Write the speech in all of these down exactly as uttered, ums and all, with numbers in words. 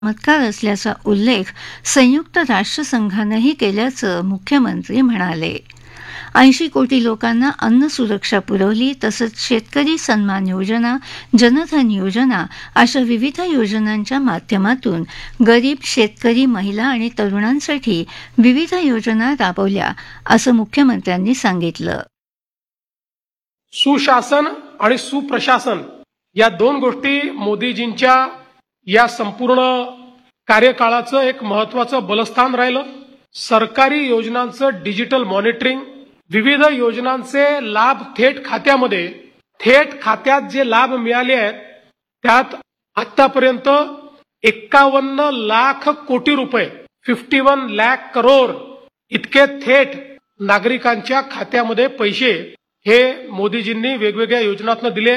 चमत्कार असल्याचा उल्लेख संयुक्त राष्ट्रसंघानंही केल्याचं मुख्यमंत्री म्हणाले. ऐंशी कोटी लोकांना अन्न सुरक्षा पुरवली, तसंच शेतकरी सन्मान योजना, जनधन योजना अशा विविध योजनांच्या माध्यमातून गरीब शेतकरी, महिला आणि तरुणांसाठी विविध योजना राबवल्या असं मुख्यमंत्र्यांनी सांगितलं. सुशासन आणि सुप्रशासन या दोन गोष्टी मोदीजींच्या या संपूर्ण कार्यकाळाचं एक महत्वाचं बलस्थान राहिलं. सरकारी योजनांचं डिजिटल मॉनिटरिंग, विविध योजनांचे लाभ थेट खात्यामध्ये, थेट खात्यात जे लाभ मिळाले आहेत त्यात आतापर्यंत एक्कावन्न लाख कोटी रुपये फिफ्टी वन लाख करोड इतके थेट नागरिकांच्या खात्यामध्ये पैसे हे मोदीजींनी वेगवेगळ्या योजनांतून दिले.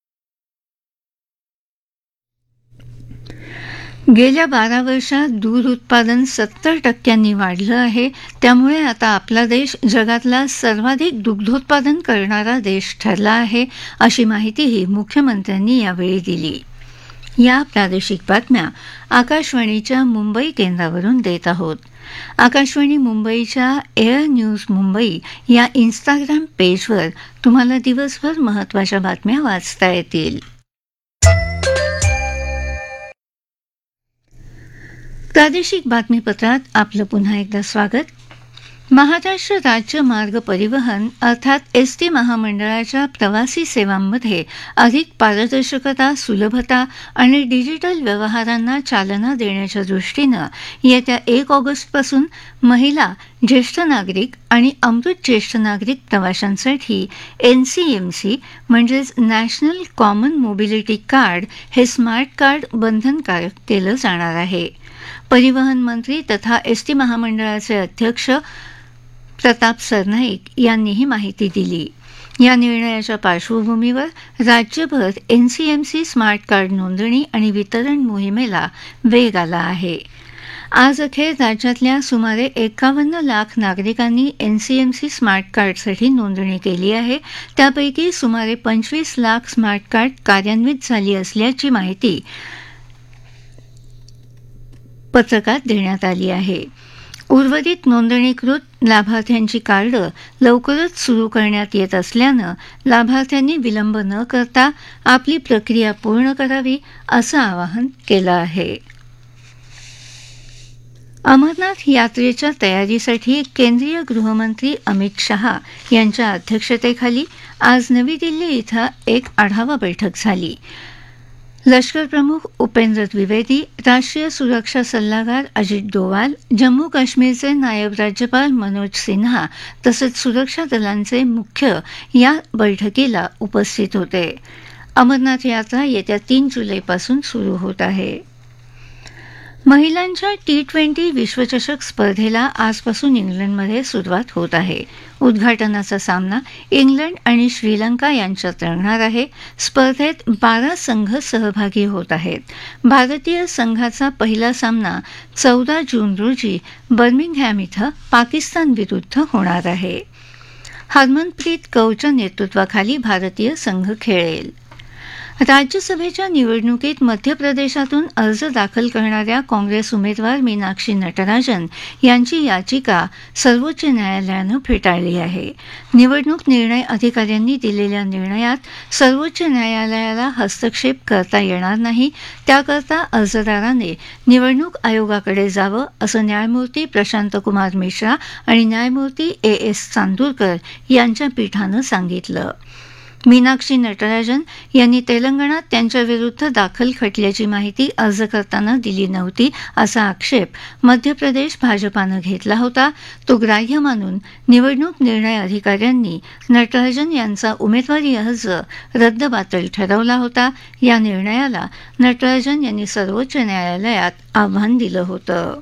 गेल्या बारा वर्षात दूध उत्पादन सत्तर टक्क्यांनी वाढलं आहे. त्यामुळे आता आपला देश जगातला सर्वाधिक दुग्धोत्पादन करणारा देश ठरला आहे, अशी माहितीही मुख्यमंत्र्यांनी यावेळी दिली. या प्रादेशिक बातम्या आकाशवाणीच्या मुंबई केंद्रावरून देत आहोत. आकाशवाणी मुंबईच्या एअर न्यूज मुंबई या इन्स्टाग्राम पेजवर तुम्हाला दिवसभर महत्त्वाच्या बातम्या वाचता येतील. प्रादेशिक बातमीपत्रात आपलं पुन्हा एकदा स्वागत. महाराष्ट्र राज्य मार्ग परिवहन अर्थात एस टी महामंडळाच्या प्रवासी सेवांमध्ये अधिक पारदर्शकता, सुलभता आणि डिजिटल व्यवहारांना चालना देण्याच्या दृष्टीनं येत्या एक ऑगस्टपासून महिला, ज्येष्ठ नागरिक आणि अमृत ज्येष्ठ नागरिक प्रवाशांसाठी एन सी एम सी म्हणजेच नॅशनल कॉमन मोबिलिटी कार्ड हे स्मार्ट कार्ड बंधनकारक केलं जाणार आहे. परिवहन मंत्री तथा एस टी महामंडळाचे अध्यक्ष प्रताप सरनाईक यांनी ही माहिती दिली. या निर्णयाच्या पार्श्वभूमीवर राज्यभर N C M C smart card नोंदणी आणि वितरण मोहिमेला वेग आला आहे. आज अखेर राज्यातल्या सुमारे एकावन्न लाख नागरिकांनी N C M C smart कार्डसाठी नोंदणी केली आहे. त्यापैकी सुमारे पंचवीस लाख स्मार्ट कार्ड कार्यान्वित झाली असल्याची माहिती पत्रकात देण्यात आली आहे. उर्वरित नोंदणीकृत लाभार्थ्यांची कार्ड लवकरच सुरू करण्यात येत असल्यानं लाभार्थ्यांनी विलंब न करता आपली प्रक्रिया पूर्ण करावी असं आवाहन केलं आहे. अमरनाथ यात्रेच्या तयारीसाठी केंद्रीय गृहमंत्री अमित शहा यांच्या अध्यक्षतेखाली आज नवी दिल्ली इथं एक आढावा बैठक झाली. लष्कर प्रमुख उपेंद्र द्विवेदी, राष्ट्रीय सुरक्षा सल्लागार अजित डोवाल, जम्मू काश्मीरचे नायब राज्यपाल मनोज सिन्हा तसंच सुरक्षा दलांचे मुख्य या बैठकीला उपस्थित होते. अमरनाथ यात्रा येत्या तीन जुलैपासून सुरू होत आहे. महिलांच्या टी ट्वेंटी विश्वचषक स्पर्धेला आजपासून इंग्लंडमध्ये सुरुवात होत आहे. उद्घाटनाचा सामना इंग्लंड आणि श्रीलंका यांच्यात रंगणार आहे. स्पर्धेत बारा संघ सहभागी होत आहेत. भारतीय संघाचा पहिला सामना चौदा जून रोजी बर्मिंगहॅम इथं पाकिस्तान विरुद्ध होणार आहे. हरमनप्रीत कौरच्या नेतृत्वाखाली भारतीय संघ खेळेल. राज्यसभेच्या निवडणुकीत मध्य प्रदेशातून अर्ज दाखल करणाऱ्या काँग्रेस उमेदवार मीनाक्षी नटराजन यांची याचिका सर्वोच्च न्यायालयानं फेटाळली आहे. निवडणूक निर्णय अधिकाऱ्यांनी दिलेल्या निर्णयात सर्वोच्च न्यायालयाला हस्तक्षेप करता येणार नाही. त्याकरता अर्जदाराने निवडणूक आयोगाकडे जावं असं न्यायमूर्ती प्रशांत कुमार मिश्रा आणि न्यायमूर्ती ए एस चांदूरकर यांच्या पीठानं सांगितलं. मीनाक्षी नटराजन यांनी तेलंगणात त्यांच्याविरुद्ध दाखल खटल्याची माहिती अर्ज करताना दिली नव्हती असा आक्षेप मध्य प्रदेश भाजपानं घेतला होता. तो ग्राह्य मानून निवडणूक निर्णय अधिकाऱ्यांनी नटराजन यांचा उमेदवारी अर्ज रद्दबातल ठरवला होता. या निर्णयाला नटराजन यांनी सर्वोच्च न्यायालयात आव्हान दिलं होतं.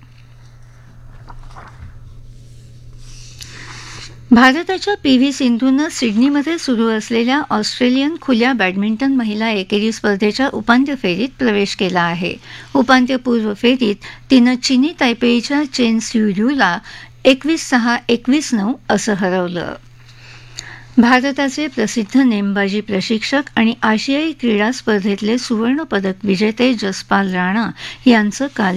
भारताच्या पी व्ही सिंधूनं सिडनीमध्ये सुरू असलेल्या ऑस्ट्रेलियन खुल्या बॅडमिंटन महिला एकेरी स्पर्धेच्या उपांत्य फेरीत प्रवेश केला आहे. उपांत्यपूर्व फेरीत तिनं चीनी तायपेईच्या चेन स्युड्यूला एकवीस सहा एकवीस नऊ असं हरवलं. भारताचे प्रसिद्ध नेमबाजी प्रशिक्षक आणि आशियाई क्रीडा स्पर्धेतले सुवर्ण पदक विजेते जसपाल राणा यांचं काल